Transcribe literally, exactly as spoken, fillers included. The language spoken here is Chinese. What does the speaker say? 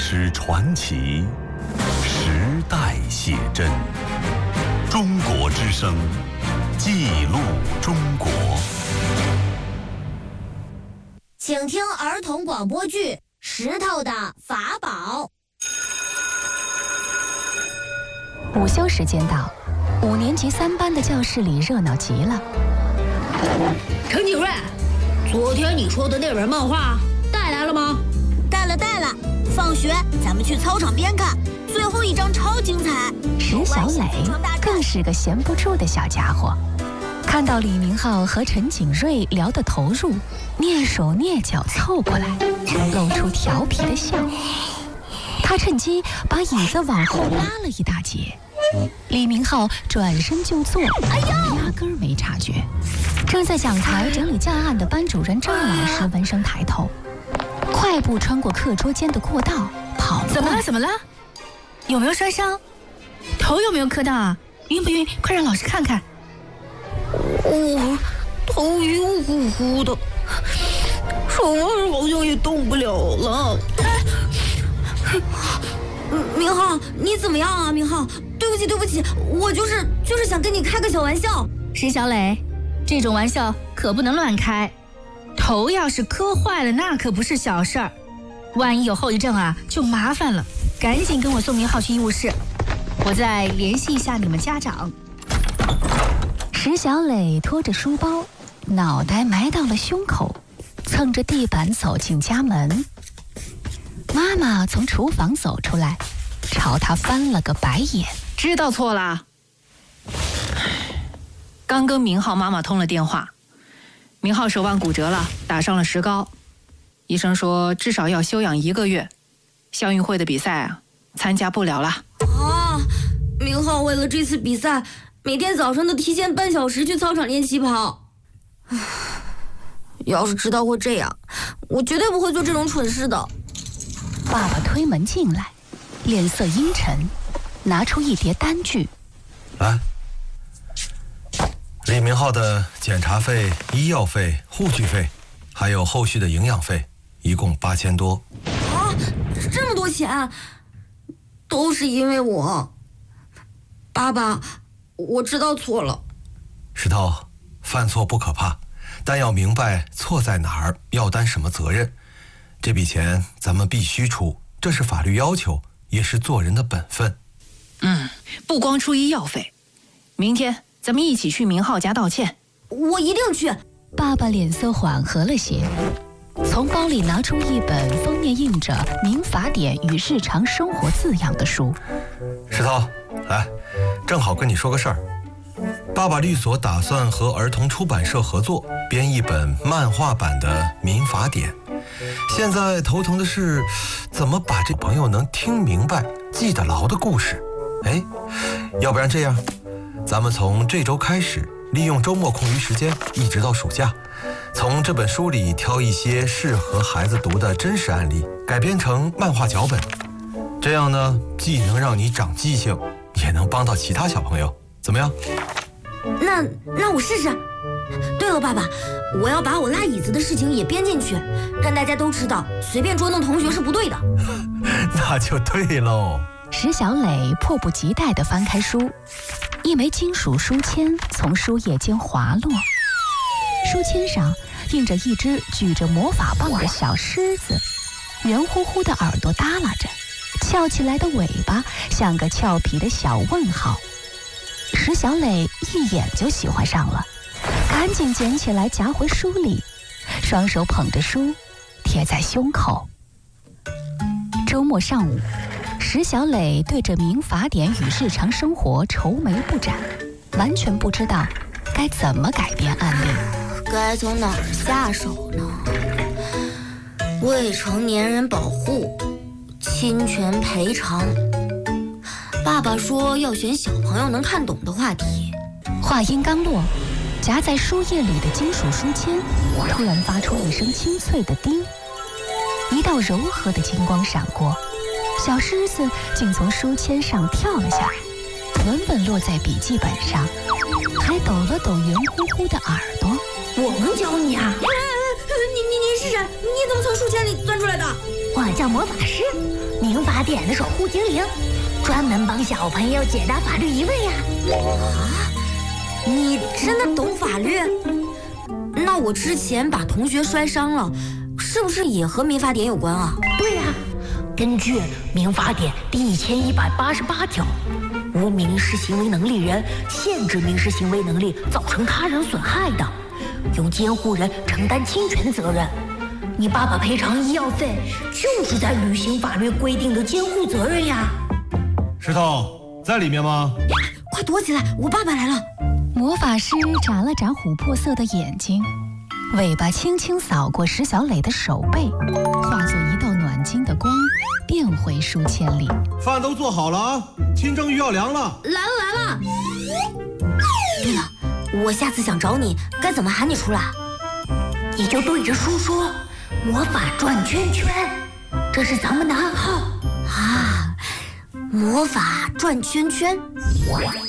史传奇，时代写真。中国之声，记录中国。 请听儿童广播剧《石头的法宝》。 午休时间到，五年级三班的教室里热闹极了。 陈景瑞，昨天你说的那本漫画带来了吗？ 带了带了，放学咱们去操场边看，最后一章超精彩。 石小磊更是个闲不住的小家伙，看到李明浩和陈景瑞聊得投入，蹑手蹑脚凑过来，露出调皮的笑。他趁机把椅子往后拉了一大截，李明浩转身就坐，哎呀，压根儿没察觉。正在讲台整理教案的班主任赵老师闻声抬头，快步穿过课桌间的过道，跑了。 怎么了？怎么了？有没有摔伤？头有没有磕到啊？晕不晕？快让老师看看。 我头晕乎乎的，手好像也动不了了。 明浩，你怎么样啊？明浩，对不起对不起，我就是就是想跟你开个小玩笑。 石小磊，这种玩笑可不能乱开，头要是磕坏了，那可不是小事儿，万一有后遗症啊，就麻烦了。赶紧跟我送明浩去医务室，我再联系一下你们家长。 石小磊拖着书包，脑袋埋到了胸口，蹭着地板走进家门。妈妈从厨房走出来，朝他翻了个白眼。 知道错了。刚跟明浩妈妈通了电话，明浩手腕骨折了，打上了石膏，医生说至少要休养一个月，校运会的比赛啊参加不了了。 啊，明浩为了这次比赛，每天早上都提前半小时去操场练习跑。要是知道会这样，我绝对不会做这种蠢事的。 爸爸推门进来，脸色阴沉，拿出一叠单据。 来，李明浩的检查费、医药费、护具费，还有后续的营养费，一共八千多。 啊，这么多钱，都是因为我。爸爸，我知道错了。 石头，犯错不可怕，但要明白错在哪儿，要担什么责任。这笔钱咱们必须出，这是法律要求，也是做人的本分。 嗯，不光出医药费，明天咱们一起去明浩家道歉。 我一定去。 爸爸脸色缓和了些，从包里拿出一本封面印着《民法典与日常生活》字样的书。 石头，来，正好跟你说个事儿。爸爸律所打算和儿童出版社合作，编一本漫画版的《民法典》。现在头疼的是，怎么把这朋友能听明白、记得牢的故事。哎，要不然这样，咱们从这周开始，利用周末空余时间，一直到暑假，从这本书里挑一些适合孩子读的真实案例，改编成漫画脚本。这样呢，既能让你长记性，也能帮到其他小朋友。怎么样？ 那那我试试。对了，爸爸，我要把我拉椅子的事情也编进去，让大家都知道随便捉弄同学是不对的。 那就对喽。 石小磊迫不及待地翻开书，一枚金属书签从书页间滑落，书签上印着一只举着魔法棒的小狮子，圆乎乎的耳朵耷拉着，翘起来的尾巴像个俏皮的小问号。石小磊一眼就喜欢上了，赶紧捡起来夹回书里，双手捧着书贴在胸口。周末上午，石小磊对着《民法典与日常生活》愁眉不展，完全不知道该怎么改编案例。 该从哪儿下手呢？未成年人保护，侵权赔偿。爸爸说要选小朋友能看懂的话题。 话音刚落，夹在书页里的金属书签突然发出一声清脆的叮，一道柔和的金光闪过，小狮子竟从书签上跳了下来，稳稳落在笔记本上，还抖了抖圆乎乎的耳朵。 我能教你啊！你你你是谁？你怎么从书签里钻出来的？ 我叫魔法师，你民法典的守护精灵，专门帮小朋友解答法律疑问呀。 啊，你真的懂法律？那我之前把同学摔伤了，是不是也和民法典有关啊？ 对呀，根据民法典第一千一百八十八条，无民事行为能力人限制民事行为能力造成他人损害的，由监护人承担侵权责任。你爸爸赔偿医药费，就是在履行法律规定的监护责任呀。 石头在里面吗？ 快躲起来，我爸爸来了。 魔法师眨了眨琥珀色的眼睛，尾巴轻轻扫过石小磊的手背，化作一道暖金的光，变回书签里。 饭都做好了啊，清蒸鱼要凉了。 来了来了。对了，我下次想找你，该怎么喊你出来？ 你就对着书说魔法转圈圈，这是咱们的暗号啊。魔法转圈圈。